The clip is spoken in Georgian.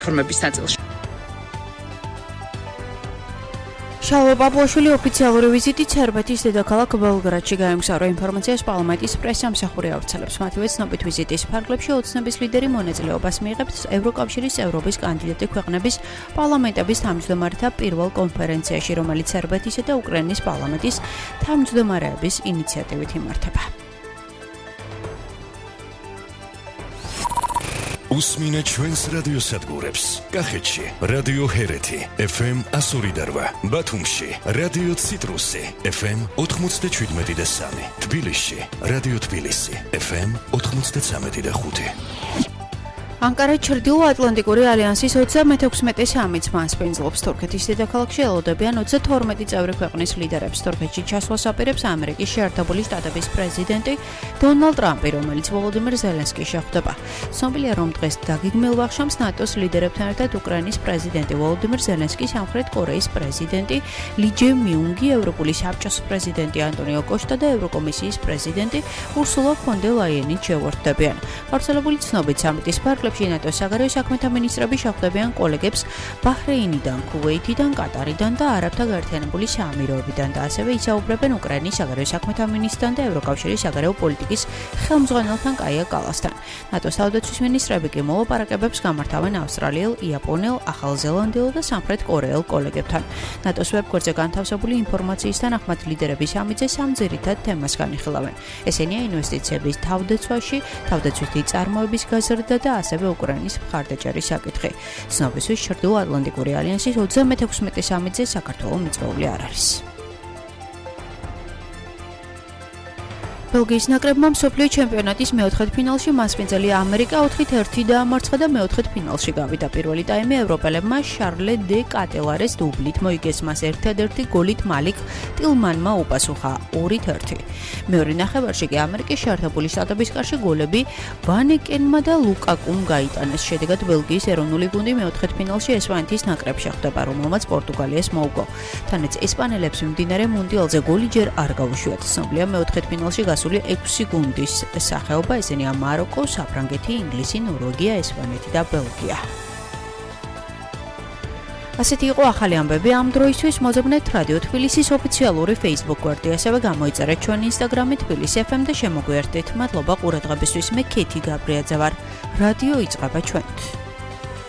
ფორმების ნაწილში. შალვა პაპუაშვილი ოფიციალური ვიზიტით სერბეთის დედაქალაქ ბელგრადში გაემგზავრა. ინფორმაციას პარლამენტის პრესსამსახური ავრცელებს. მათივე ცნობით ვიზიტის ფარგლებში ოცნების ლიდერი მონაწილეობას მიიღებს ევროკავშირის წევრობის კანდიდატი ქვეყნების პარლამენტების თავმჯდომარეთა პირველ კონფერენციაში, რომელიც სერბეთისა და უკრაინის პარლამენტის თავმჯდომარეების ინიციატივით იმართება. Usmine ჩვენს რადიოსადგურებს. კახეთში რადიო ჰერეთი FM 102.8, ბათუმში რადიო ციტრუსი FM 97.3, თბილისში რადიო თბილისი FM 93.5. ანკარა ჩრდილო-ატლანტიკური ალიანსის 36 სამით მასპინძლობს. თურქეთის დედაქალაქში ელოდებიან 32 წევრი ქვეყნის ლიდერებს. თურქეთში ჩასვლას აპირებს ამერიკის შეერთებული შტატების პრეზიდენტი დონალდ ტრამპი, რომელიც ვოლოდიმირ ზელენსკის შეხვდება. ცნობილია, რომ დღეს დაგეგმილ ვახშამს ნატოს ლიდერებთან ერთად უკრაინის პრეზიდენტი ვოლოდიმირ ზელენსკი, სამხრეთ კორეის პრეზიდენტი ალი ჯე-მიუნგი, ევროპული საბჭოს პრეზიდენტი ანტონიო კოშტა და ევროკომისიის პრეზიდენტი ურსულა ფონ დერ ლაიენი შეუერთდებიან. გავრცელებული ცნობით სამიტის ფარგლებში ნატოს საგარეო საქმეთა მინისტრები შეხვდებიან კოლეგებს ბაჰრეინიდან, ქუვეითიდან, კატარიდან და არაბთა გაერთიანებული საამიროებიდან და ასევე ისაუბრებენ უკრაინის საგარეო საქმეთა მინისტრთან და ევროკავშირის საგარეო პოლიტიკის ხელმძღვანელთან კაია კალასთან. ნატოს თავდაცვის მინისტრები კი მოლაპარაკებებს გამართავენ ავსტრალიელ, იაპონელ, ახალზელანდიელ და სამხრეთ კორეელ კოლეგებთან. ნატოს ვებგვერდზე განთავსებული ინფორმაციის თანახმად ლიდერები სამიტზე სამ ძირითად თემას განიხილავენ. ესენია ინვესტიციების თავდაცვაში, თავდაცვითი წარმოების გაზრდა და ასევე უკრაინის მხარდაჭერის საკითხი. ცნობისთვის ჩრდილო-ატლანტიკური ალიანსის 36 სამიტზე საქართველო მიწვეული არ არის. ბელგიის ნაკრებმა მსოფლიო ჩემპიონატის მეოთხედფინალში მასპინძელი ამერიკა 4-1 დაამარცხა და მეოთხედფინალში გავიდა. პირველი ტაიმი ევროპელებმა შარლე დე კატელარეს დუბლით მოიგეს, მას ერთადერთი გოლით მალიკ ტილმანმა უპასუხა 2-1. მეორე ნახევარში კი ამერიკის შეერთებული შტატების კარში გოლები ვანეკენმა და ლუკაკუმ გაიტანეს. შედეგად ბელგიის ეროვნული გუნდი მეოთხედფინალში ესპანეთის ნაკრებს შეხვდება, რომელმაც პორტუგალიას მოუგო. თანაც ესპანელებს მიმდინარე მუნდიალზე გოლი ჯერ არ გაუშვიათ. ცნობილია მეოთხედფინალში 6 გუნდის სახეობა, ესენია მაროკო, საფრანგეთი, ინგლისი, ნორვეგია, ესპანეთი და ბელგია. ასეთი იყო ახალი ამბები ამ დროისთვის. მოძებნეთ რადიო თბილისის ოფიციალური Facebook გვერდი, ასევე გამოიწერეთ ჩვენი Instagram-ი თბილისი FM და შემოგვიერთდეთ. მადლობა ყურადღებისთვის. მე ქეთი გაბრიაძე ვარ. რადიო იწყება ჩვენით.